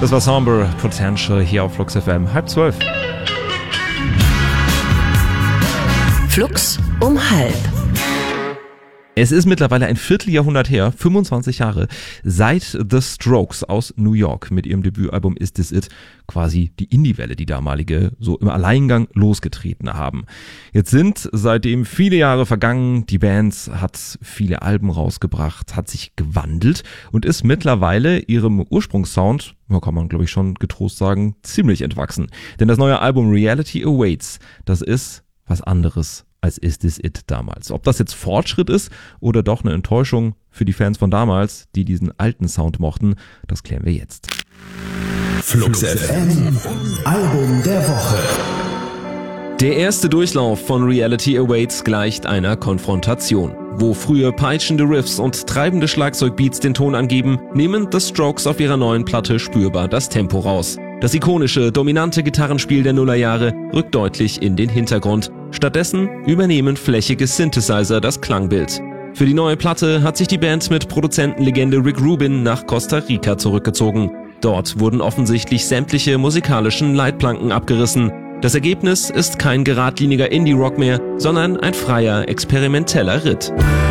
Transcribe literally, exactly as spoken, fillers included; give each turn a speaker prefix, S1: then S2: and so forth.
S1: Das war Somber Potential hier auf Flux F M. Halb zwölf.
S2: Flux um halb.
S1: Es ist mittlerweile ein Vierteljahrhundert her, fünfundzwanzig Jahre, seit The Strokes aus New York mit ihrem Debütalbum Is This It quasi die Indie-Welle, die damalige, so im Alleingang losgetreten haben. Jetzt sind seitdem viele Jahre vergangen, die Band hat viele Alben rausgebracht, hat sich gewandelt und ist mittlerweile ihrem Ursprungssound, ja, kann man glaube ich schon getrost sagen, ziemlich entwachsen. Denn das neue Album Reality Awaits, das ist was anderes als Is This It damals. Ob das jetzt Fortschritt ist oder doch eine Enttäuschung für die Fans von damals, die diesen alten Sound mochten, das klären wir jetzt.
S3: Flux F M, Album der Woche.
S4: Der erste Durchlauf von Reality Awaits gleicht einer Konfrontation. Wo früher peitschende Riffs und treibende Schlagzeugbeats den Ton angeben, nehmen The Strokes auf ihrer neuen Platte spürbar das Tempo raus. Das ikonische, dominante Gitarrenspiel der Nullerjahre rückt deutlich in den Hintergrund. Stattdessen übernehmen flächige Synthesizer das Klangbild. Für die neue Platte hat sich die Band mit Produzentenlegende Rick Rubin nach Costa Rica zurückgezogen. Dort wurden offensichtlich sämtliche musikalischen Leitplanken abgerissen. Das Ergebnis ist kein geradliniger Indie-Rock mehr, sondern ein freier, experimenteller Ritt.